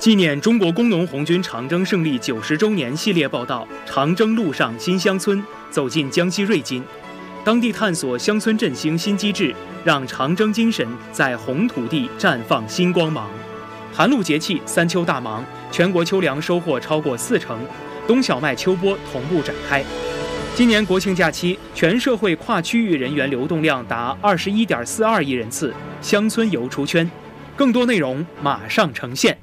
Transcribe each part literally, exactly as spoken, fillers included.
纪念中国工农红军长征胜利九十周年系列报道《长征路上新乡村》走进江西瑞金，当地探索乡村振兴新机制，让长征精神在红土地绽放新光芒。寒露节气，三秋大忙，全国秋粮收获超过四成，冬小麦秋播同步展开。今年国庆假期，全社会跨区域人员流动量达二十一点四二亿人次，乡村游出圈。更多内容马上呈现。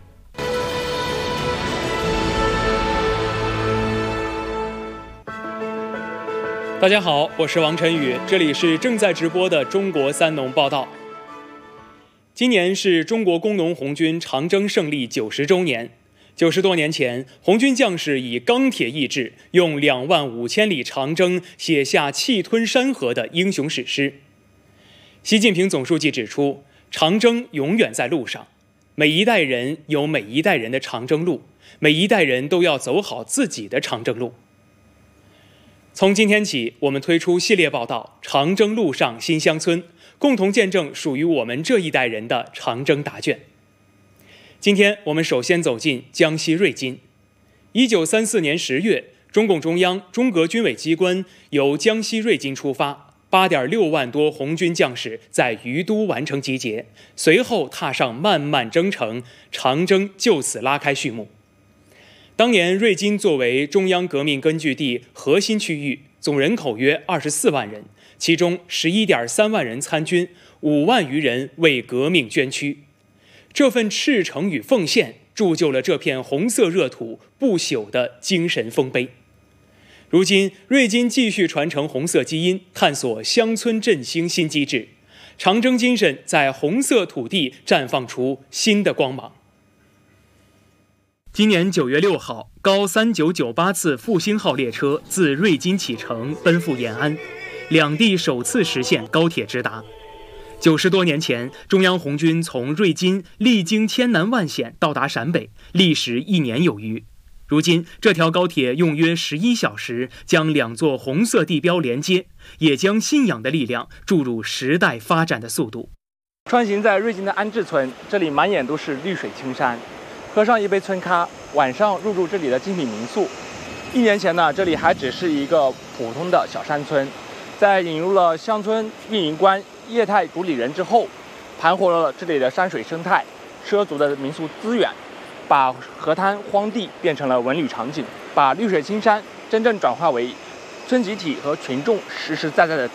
大家好，我是王晨宇，这里是正在直播的中国三农报道。今年是中国工农红军长征胜利九十周年。九十多年前，红军将士以钢铁意志，用两万五千里长征写下气吞山河的英雄史诗。习近平总书记指出，长征永远在路上，每一代人有每一代人的长征路，每一代人都要走好自己的长征路。从今天起，我们推出系列报道《长征路上新乡村》，共同见证属于我们这一代人的长征答卷。今天我们首先走进江西瑞金。一九三四年十月，中共中央、中革军委机关由江西瑞金出发，八点六万多红军将士在于都完成集结，随后踏上漫漫征程，长征就此拉开序幕。当年瑞金作为中央革命根据地核心区域，总人口约二十四万人，其中十一点三万人参军，五万余人为革命捐躯。这份赤诚与奉献，铸就了这片红色热土不朽的精神丰碑。如今，瑞金继续传承红色基因，探索乡村振兴新机制，长征精神在红色土地绽放出新的光芒。今年九月六号，高三九九八次复兴号列车自瑞金启程，奔赴延安，两地首次实现高铁直达。九十多年前，中央红军从瑞金历经千难万险到达陕北，历时一年有余。如今，这条高铁用约十一小时将两座红色地标连接，也将信仰的力量注入时代发展的速度。 穿行在瑞金的安置村，这里满眼都是绿水青山。喝上一杯村咖，晚上入住这里的精品民宿。一年前呢，这里还只是一个普通的小山村，在引入了乡村运营官、业态主理人之后，盘活了这里的山水生态、畲族的民俗资源，把河滩荒地变成了文旅场景，把绿水青山真正转化为村集体和群众实实在在的